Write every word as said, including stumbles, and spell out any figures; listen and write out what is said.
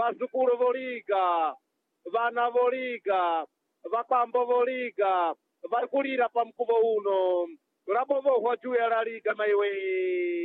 vazukulu voliga vana voliga vakwambo voliga vari kulira pamkuvo uno rabovohwa juu ya la liga maiwe